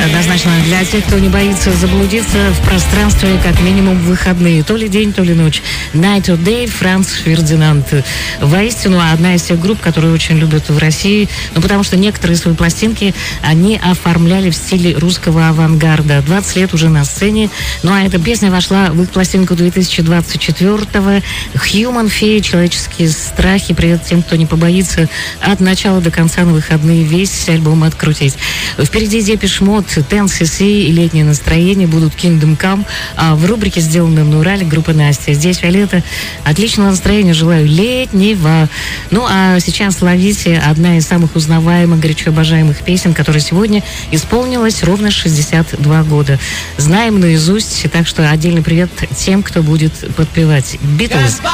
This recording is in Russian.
Однозначно для тех, кто не боится заблудиться в пространстве, как минимум в выходные. То ли день, то ли ночь. Night or Day, Франц Фердинанд. Воистину, одна из тех групп, которые очень любят в России. Ну, потому что некоторые свои пластинки они оформляли в стиле русского авангарда. 20 лет уже на сцене. Ну, а эта песня вошла в их пластинку 2024-го. Human Fear, человеческие страхи. Привет тем, кто не побоится от начала до конца на выходные весь альбом открутить. Впереди Depeche Mode, Ten-cc и летнее настроение будут Kingdom Come. А в рубрике «Сделано на Урале» группа Настя. Здесь Виолетта. Отличного настроения желаю летнего. Ну, а сейчас ловите одна из самых узнаваемых, горячо обожаемых песен, которая сегодня исполнилась ровно 62 года. Знаем наизусть, так что отдельный привет тем, кто будет подпевать. Beatles.